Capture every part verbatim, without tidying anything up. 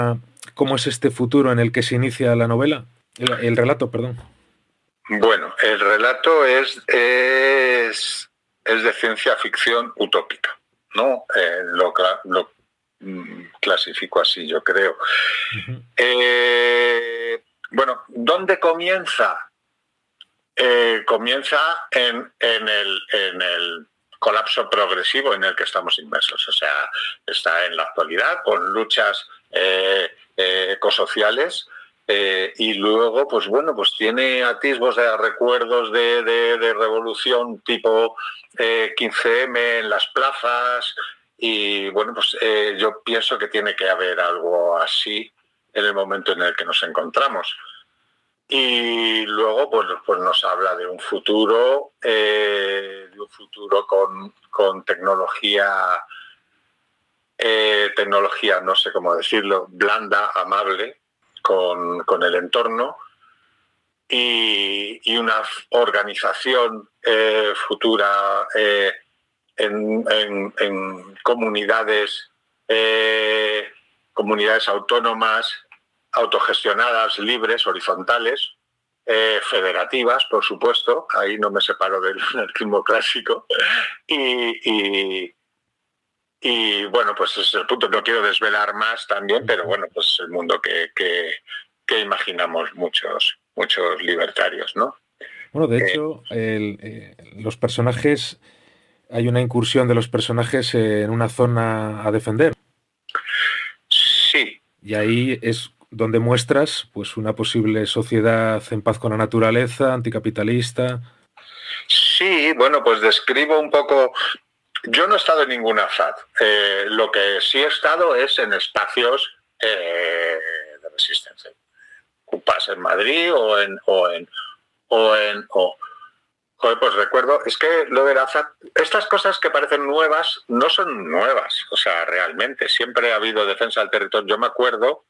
cómo es este futuro en el que se inicia la novela, el, el relato, perdón. Bueno, el relato es, es, es de ciencia ficción utópica, ¿no? Eh, lo, lo clasifico así, yo creo. Uh-huh. Eh, bueno, ¿dónde comienza? Eh, comienza en, en, el, en el colapso progresivo en el que estamos inmersos. O sea, está en la actualidad con luchas eh, eh, ecosociales eh, y luego, pues bueno, pues tiene atisbos de recuerdos de, de, de revolución tipo eh, quince eme en las plazas y bueno, pues eh, yo pienso que tiene que haber algo así en el momento en el que nos encontramos. Y luego pues, pues nos habla de un futuro, eh, de un futuro con, con tecnología, eh, tecnología, no sé cómo decirlo, blanda, amable, con, con el entorno y, y una organización eh, futura eh, en, en, en comunidades, eh, comunidades autónomas, autogestionadas, libres, horizontales, eh, federativas, por supuesto, ahí no me separo del anarquismo clásico, y, y, y bueno, pues ese es el punto, no quiero desvelar más también, pero bueno, pues es el mundo que, que, que imaginamos muchos, muchos libertarios, ¿no? Bueno, de hecho, el, eh, los personajes, hay una incursión de los personajes en una zona a defender. Sí. Y ahí es donde muestras pues una posible sociedad en paz con la naturaleza, anticapitalista. Sí, bueno, pues describo un poco. Yo no he estado en ninguna F A D. Eh, lo que sí he estado es en espacios eh, de resistencia. Cupas en Madrid o en o en o en o, joder, pues recuerdo, es que lo de la F A D, estas cosas que parecen nuevas no son nuevas, o sea, realmente siempre ha habido defensa del territorio. Yo me acuerdo,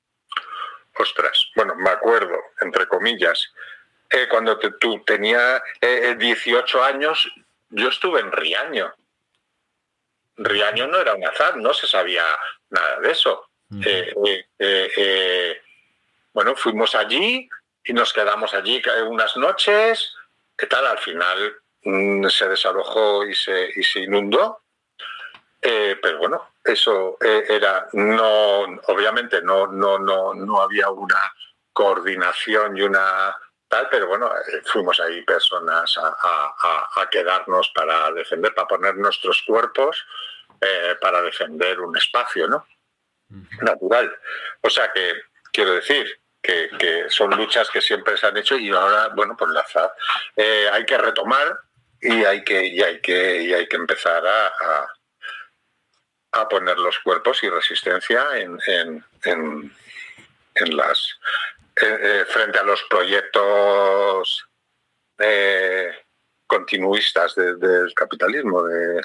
ostras, bueno, me acuerdo entre comillas, eh, cuando te, tú tenía eh, dieciocho años, yo estuve en Riaño. Riaño no era una F A D, no se sabía nada de eso. Uh-huh. eh, eh, eh, eh, bueno, fuimos allí y nos quedamos allí unas noches. ¿Qué tal? Al final mmm, se desalojó y se, y se inundó. Eh, pero bueno, eso eh, era, no, obviamente no, no, no, no había una coordinación y una tal, pero bueno, eh, fuimos ahí personas a, a, a quedarnos para defender, para poner nuestros cuerpos eh, para defender un espacio, ¿no? Uh-huh. Natural. O sea que, quiero decir, que, que son luchas que siempre se han hecho y ahora, bueno, pues la F A D eh, hay que retomar y hay que, y hay que, y hay que empezar a, a, a poner los cuerpos y resistencia en, en, en, en las eh, eh, frente a los proyectos eh, continuistas de, del capitalismo, de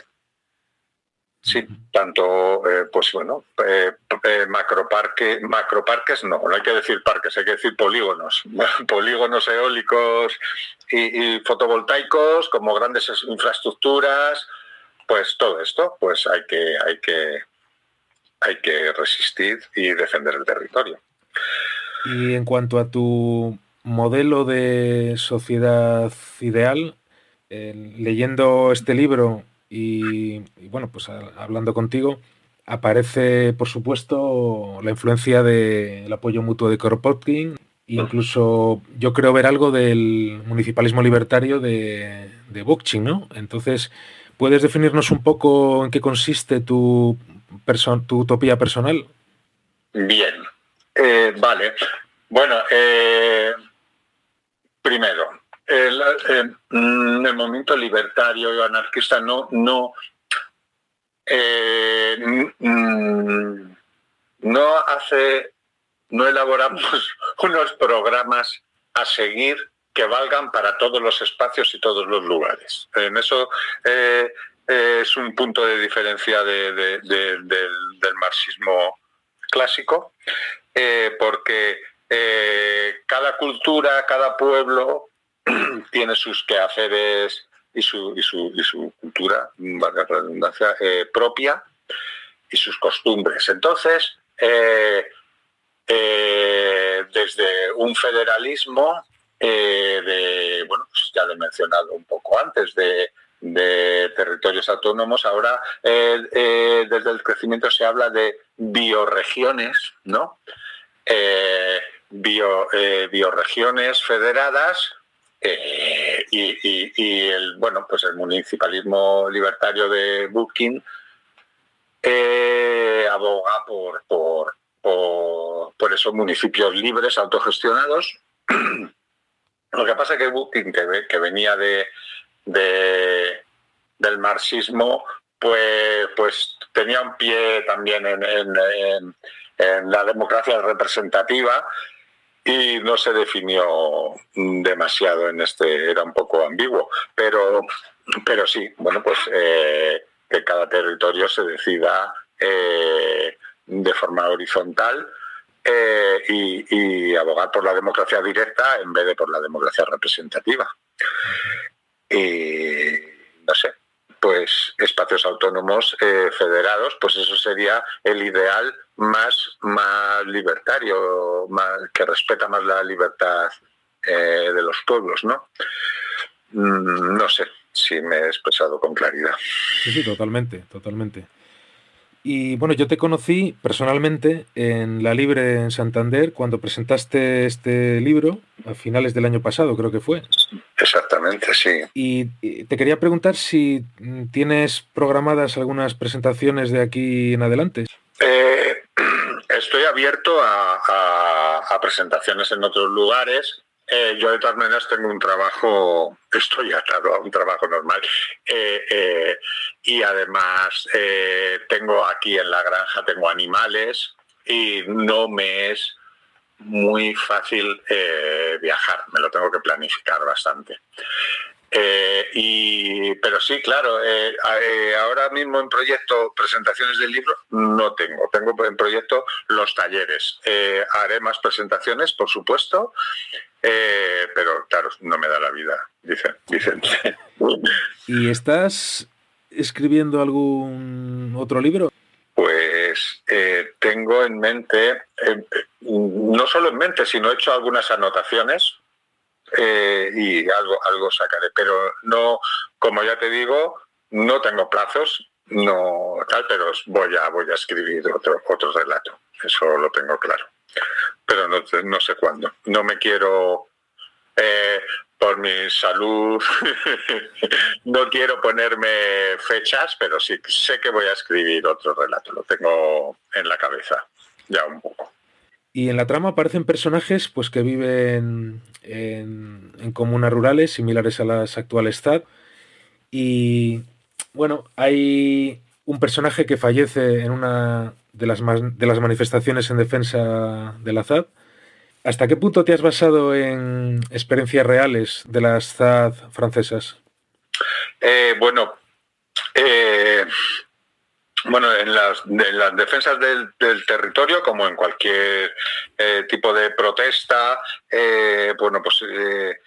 sí, tanto, eh, pues bueno, eh, eh, macroparque, macroparques no, no hay que decir parques, hay que decir polígonos, polígonos eólicos y, y fotovoltaicos como grandes infraestructuras, pues todo esto, pues hay que, hay que, hay que resistir y defender el territorio. Y en cuanto a tu modelo de sociedad ideal, eh, leyendo este libro y, y bueno, pues a, hablando contigo, aparece, por supuesto, la influencia del apoyo mutuo de Kropotkin. Incluso yo creo ver algo del municipalismo libertario de, de Bookchin, ¿no? Entonces, ¿puedes definirnos un poco en qué consiste tu, perso- tu utopía personal? Bien, eh, vale. Bueno, eh, primero, el, el, el movimiento libertario y anarquista no, no, eh, no hace, no elaboramos unos programas a seguir que valgan para todos los espacios y todos los lugares. En eso eh, eh, es un punto de diferencia de, de, de, del, del marxismo clásico, eh, porque eh, cada cultura, cada pueblo tiene sus quehaceres y su, y su, y su cultura, valga la redundancia, eh, propia y sus costumbres. Entonces, eh, un federalismo eh, de, bueno, pues ya lo he mencionado un poco antes, de, de territorios autónomos. Ahora eh, eh, desde el crecimiento se habla de bioregiones, ¿no? Eh, bio, eh, bioregiones federadas. Eh, y, y, y el bueno pues el municipalismo libertario de Bootkin eh, aboga por, por, por, por esos municipios libres, autogestionados. Lo que pasa es que Bootkin, que, que venía de, de, del marxismo, pues, pues tenía un pie también en, en, en, en la democracia representativa, y no se definió demasiado en este, era un poco ambiguo, pero, pero sí, bueno, pues eh, que cada territorio se decida eh, de forma horizontal eh, y, y abogar por la democracia directa en vez de por la democracia representativa. Y no sé, pues espacios autónomos eh, federados, pues eso sería el ideal más, más libertario, más, que respeta más la libertad eh, de los pueblos, ¿no? Mm, no sé si me he expresado con claridad. Sí, sí, totalmente, totalmente. Y bueno, yo te conocí personalmente en La Libre en Santander cuando presentaste este libro a finales del año pasado, creo que fue. Exactamente, sí. Y, y te quería preguntar si tienes programadas algunas presentaciones de aquí en adelante. Eh, estoy abierto a, a, a presentaciones en otros lugares. Eh, yo de todas maneras tengo un trabajo, estoy atado a un trabajo normal eh, eh, y además eh, tengo aquí en la granja, tengo animales y no me es muy fácil eh, viajar, me lo tengo que planificar bastante. Eh, y, pero sí, claro, eh, eh, ahora mismo en proyecto presentaciones del libro no tengo, tengo en proyecto los talleres. Eh, haré más presentaciones, por supuesto, eh, pero claro, no me da la vida, dicen, dicen. ¿Y estás escribiendo algún otro libro? Pues eh, tengo en mente, eh, no solo en mente, sino he hecho algunas anotaciones. Eh, y algo algo sacaré, pero no, como ya te digo, no tengo plazos, no tal, pero voy a voy a escribir otro otro relato, eso lo tengo claro, pero no, no sé cuándo. No me quiero eh, por mi salud no quiero ponerme fechas, pero sí sé que voy a escribir otro relato, lo tengo en la cabeza ya un poco. Y en la trama aparecen personajes pues, que viven en, en comunas rurales similares a las actuales Z A D. Y bueno, hay un personaje que fallece en una de las, de las manifestaciones en defensa de la Z A D. ¿Hasta qué punto te has basado en experiencias reales de las Z A D francesas? Eh, bueno, eh... Bueno, en las, en las defensas del, del territorio, como en cualquier eh, tipo de protesta, eh, bueno, pues eh,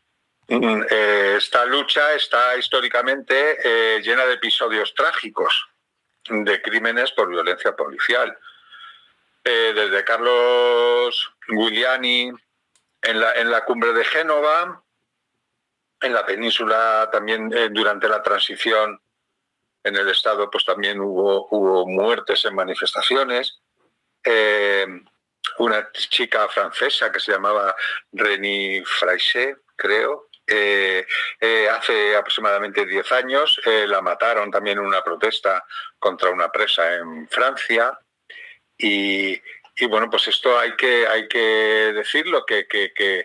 eh, esta lucha está históricamente eh, llena de episodios trágicos, de crímenes por violencia policial. Eh, desde Carlos Giuliani en la, en la cumbre de Génova, en la península también eh, durante la transición. En el Estado pues también hubo, hubo muertes en manifestaciones. Eh, una chica francesa que se llamaba René Fraisset, creo, eh, eh, hace aproximadamente diez años eh, la mataron también en una protesta contra una presa en Francia. Y, y bueno, pues esto hay que, hay que decirlo, que, que, que,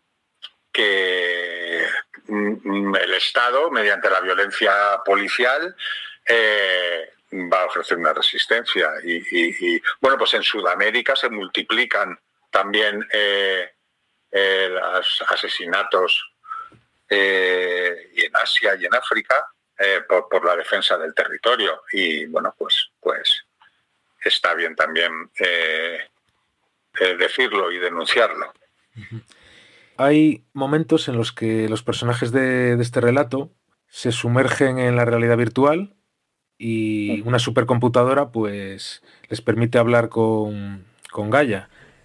que el Estado, mediante la violencia policial, eh, va a ofrecer una resistencia. Y, y, y bueno, pues en Sudamérica se multiplican también eh, eh, los asesinatos eh, y en Asia y en África eh, por, por la defensa del territorio. Y bueno, pues, pues está bien también eh, eh, decirlo y denunciarlo. Uh-huh. Hay momentos en los que los personajes de, de este relato se sumergen en la realidad virtual y una supercomputadora pues les permite hablar con, con Gaia.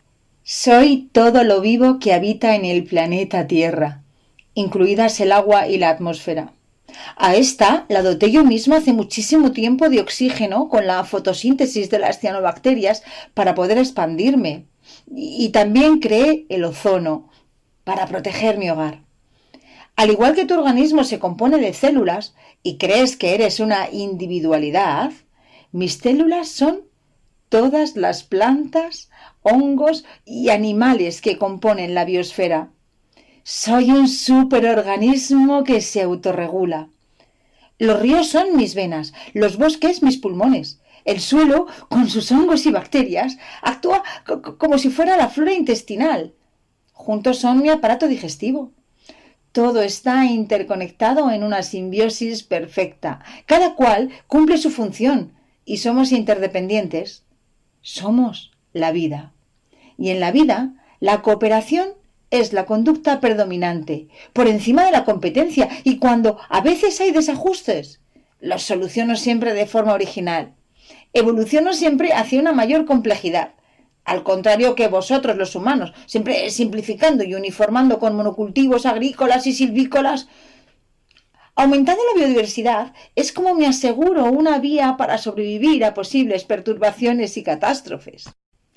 Soy todo lo vivo que habita en el planeta Tierra, incluidas el agua y la atmósfera. A esta la doté yo misma hace muchísimo tiempo de oxígeno con la fotosíntesis de las cianobacterias para poder expandirme. Y también creé el ozono para proteger mi hogar. Al igual que tu organismo se compone de células y crees que eres una individualidad, mis células son todas las plantas, hongos y animales que componen la biosfera. Soy un superorganismo que se autorregula. Los ríos son mis venas, los bosques mis pulmones. El suelo, con sus hongos y bacterias, actúa como si fuera la flora intestinal. Juntos son mi aparato digestivo. Todo está interconectado en una simbiosis perfecta. Cada cual cumple su función y somos interdependientes. Somos la vida. Y en la vida, la cooperación es la conducta predominante, por encima de la competencia, y cuando a veces hay desajustes, los soluciono siempre de forma original. Evoluciono siempre hacia una mayor complejidad, al contrario que vosotros los humanos, siempre simplificando y uniformando con monocultivos agrícolas y silvícolas. Aumentando la biodiversidad es como me aseguro una vía para sobrevivir a posibles perturbaciones y catástrofes.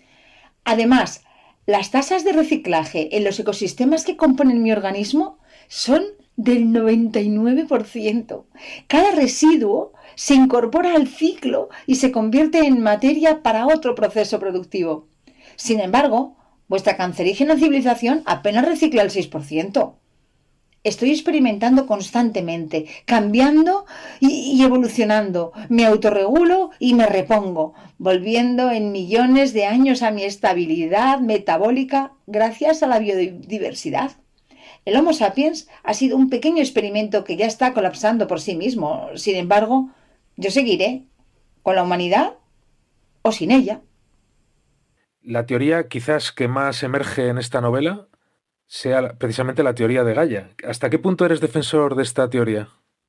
Además, las tasas de reciclaje en los ecosistemas que componen mi organismo son del noventa y nueve por ciento. Cada residuo se incorpora al ciclo y se convierte en materia para otro proceso productivo. Sin embargo, vuestra cancerígena civilización apenas recicla el seis por ciento. Estoy experimentando constantemente, cambiando y, y evolucionando. Me autorregulo y me repongo, volviendo en millones de años a mi estabilidad metabólica gracias a la biodiversidad. El Homo sapiens ha sido un pequeño experimento que ya está colapsando por sí mismo. Sin embargo, yo seguiré con la humanidad o sin ella. La teoría quizás que más emerge en esta novela sea precisamente la teoría de Gaia. ¿Hasta qué punto eres defensor de esta teoría?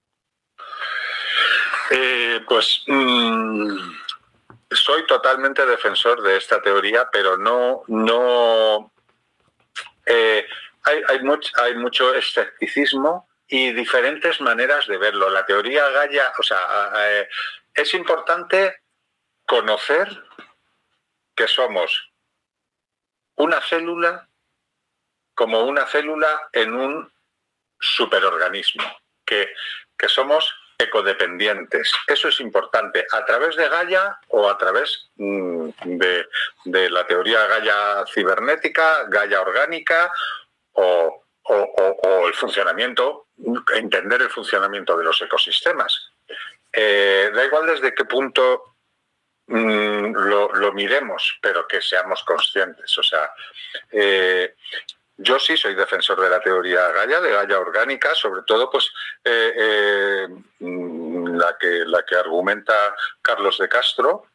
Eh, pues mmm, soy totalmente defensor de esta teoría, pero no... no eh, hay, hay, much, hay mucho escepticismo y diferentes maneras de verlo. La teoría Gaia, o sea, eh, es importante conocer que somos una célula como una célula en un superorganismo, que, que somos ecodependientes. Eso es importante, a través de Gaia o a través mmm, de, de la teoría Gaia cibernética, Gaia orgánica o, o, o, o el funcionamiento, entender el funcionamiento de los ecosistemas. Eh, da igual desde qué punto mmm, lo, lo miremos, pero que seamos conscientes. O sea, eh, yo sí soy defensor de la teoría Gaia, de Gaia orgánica, sobre todo pues eh, eh, la, que, la que argumenta Carlos de Castro.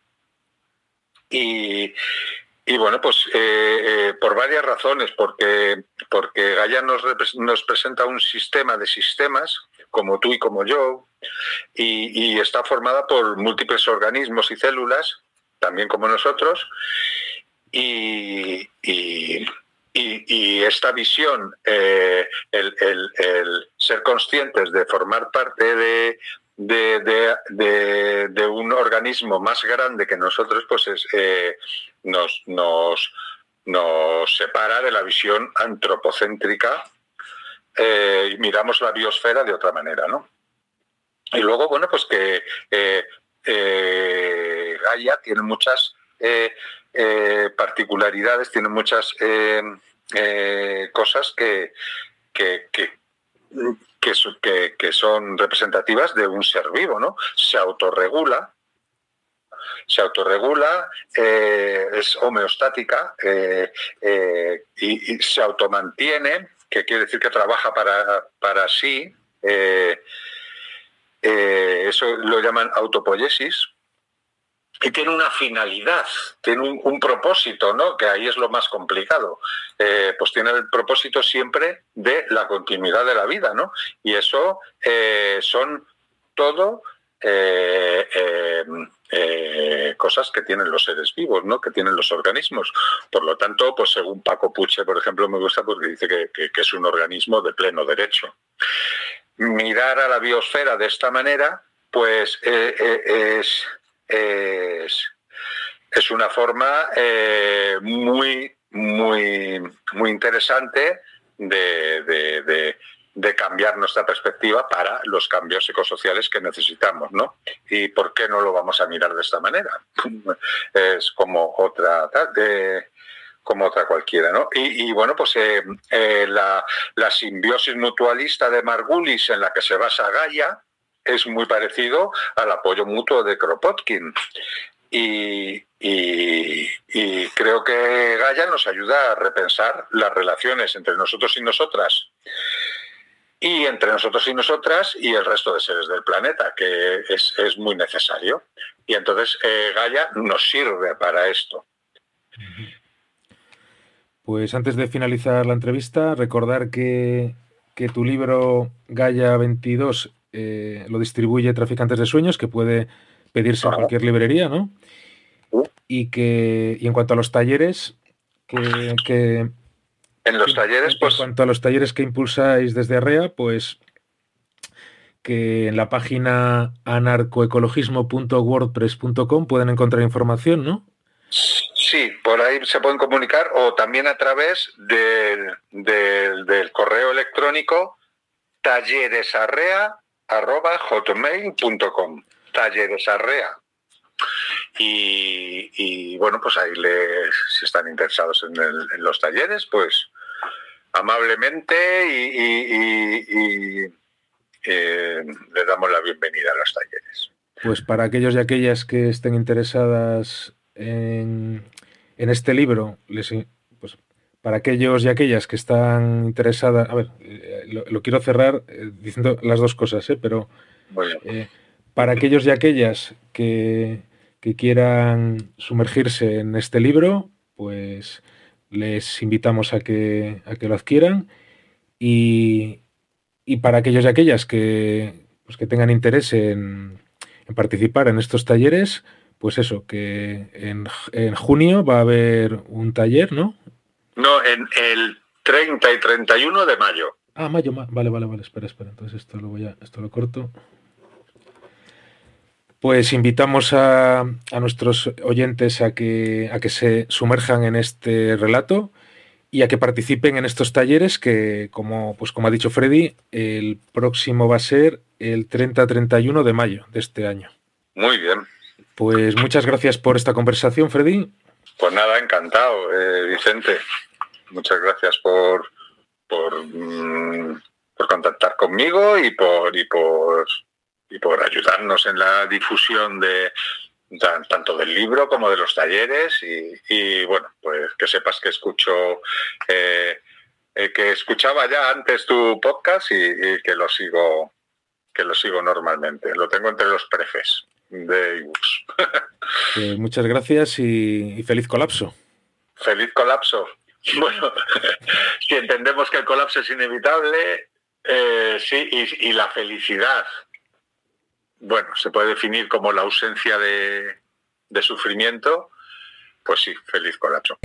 Y, y bueno, pues eh, eh, por varias razones, porque, porque Gaia nos, nos presenta un sistema de sistemas, como tú y como yo, y, y está formada por múltiples organismos y células, también como nosotros, y... y Y, y esta visión, eh, el, el, el ser conscientes de formar parte de, de, de, de, de un organismo más grande que nosotros, pues es, eh, nos, nos, nos separa de la visión antropocéntrica eh, y miramos la biosfera de otra manera, ¿no? Y luego, bueno, pues que eh, eh, Gaia tiene muchas... Eh, Eh, particularidades, tiene muchas eh, eh, cosas que, que, que, que, que, que son representativas de un ser vivo, ¿no? Se autorregula, se autorregula, eh, es homeostática eh, eh, y, y se automantiene, que quiere decir que trabaja para, para sí. Eh, eh, eso lo llaman autopoiesis. Y tiene una finalidad, tiene un, un propósito, ¿no? Que ahí es lo más complicado. Eh, pues tiene el propósito siempre de la continuidad de la vida, ¿no? Y eso eh, son todo eh, eh, eh, cosas que tienen los seres vivos, ¿no? Que tienen los organismos. Por lo tanto, pues según Paco Puche, por ejemplo, me gusta porque dice que, que, que es un organismo de pleno derecho. Mirar a la biosfera de esta manera, pues eh, eh, es, es, es una forma eh, muy, muy, muy interesante de, de, de, de cambiar nuestra perspectiva para los cambios psicosociales que necesitamos, ¿no? ¿Y por qué no lo vamos a mirar de esta manera? Es como otra... Eh, como otra cualquiera, ¿no? Y, y bueno, pues eh, eh, la, la simbiosis mutualista de Margulis, en la que se basa Gaia, es muy parecido al apoyo mutuo de Kropotkin. Y, y, y creo que Gaia nos ayuda a repensar las relaciones entre nosotros y nosotras, y entre nosotros y nosotras y el resto de seres del planeta, que es, es muy necesario. Y entonces eh, Gaia nos sirve para esto. Pues antes de finalizar la entrevista, recordar que, que tu libro Gaia veintidós eh, lo distribuye Traficantes de Sueños, que puede pedirse en cualquier librería, ¿no? Y que y en cuanto a los talleres, que, que en los talleres, en, pues... en cuanto a los talleres que impulsáis desde Arrea, pues que en la página anarcoecologismo punto wordpress punto com pueden encontrar información, ¿no? Sí, por ahí se pueden comunicar, o también a través del, del, del correo electrónico talleresarrea arroba hotmail punto com. Talleresarrea. Y, y bueno, pues ahí les, si están interesados en, el, en los talleres, pues amablemente y, y, y, y eh, les damos la bienvenida a los talleres. Pues para aquellos y aquellas que estén interesadas en, en este libro, les, pues para aquellos y aquellas que están interesadas, a ver, eh, lo, lo quiero cerrar eh, diciendo las dos cosas, ¿eh? Pero eh, para aquellos y aquellas que, que quieran sumergirse en este libro, pues les invitamos a que, a que lo adquieran, y, y para aquellos y aquellas que, pues que tengan interés en, en participar en estos talleres, pues eso, que en, en junio va a haber un taller, ¿no? No, en el treinta y treinta y uno de mayo. Ah, mayo, ma vale, vale, vale, espera, espera, entonces esto lo voy a, esto lo corto. Pues invitamos a, a nuestros oyentes a que, a que se sumerjan en este relato y a que participen en estos talleres que, como, pues como ha dicho Freddy, el próximo va a ser el treinta a treinta y uno de mayo de este año. Muy bien. Pues muchas gracias por esta conversación, Freddy. Pues nada, encantado, eh, Vicente. Muchas gracias por, por, mmm, por contactar conmigo y por, y por, y por ayudarnos en la difusión de tanto del libro como de los talleres. Y, y bueno, pues que sepas que escucho, eh, eh, que escuchaba ya antes tu podcast y, y que lo sigo, que lo sigo normalmente. Lo tengo entre los prefes de ebooks. Pues muchas gracias y, y feliz colapso. Feliz colapso. Bueno, si entendemos que el colapso es inevitable, eh, sí, y, y la felicidad, bueno, se puede definir como la ausencia de, de sufrimiento, pues sí, feliz colapso.